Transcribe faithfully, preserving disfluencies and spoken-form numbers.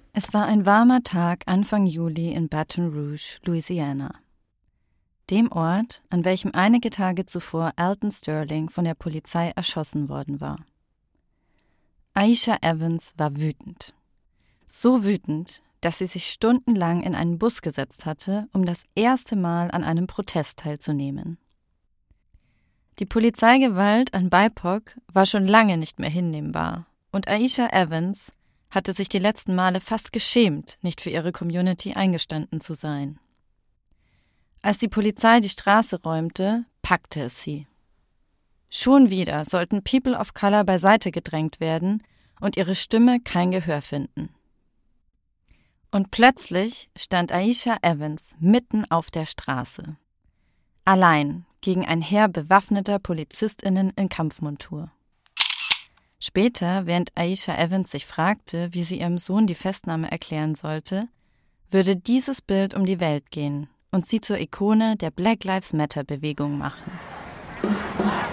Es war ein warmer Tag Anfang Juli in Baton Rouge, Louisiana. Dem Ort, an welchem einige Tage zuvor Alton Sterling von der Polizei erschossen worden war. Aisha Evans war wütend. So wütend, dass sie sich stundenlang in einen Bus gesetzt hatte, um das erste Mal an einem Protest teilzunehmen. Die Polizeigewalt an B I P O C war schon lange nicht mehr hinnehmbar und Aisha Evans hatte sich die letzten Male fast geschämt, nicht für ihre Community eingestanden zu sein. Als die Polizei die Straße räumte, packte es sie. Schon wieder sollten People of Color beiseite gedrängt werden und ihre Stimme kein Gehör finden. Und plötzlich stand Aisha Evans mitten auf der Straße. Allein gegen ein Heer bewaffneter PolizistInnen in Kampfmontur. Später, während Aisha Evans sich fragte, wie sie ihrem Sohn die Festnahme erklären sollte, würde dieses Bild um die Welt gehen und sie zur Ikone der Black Lives Matter-Bewegung machen.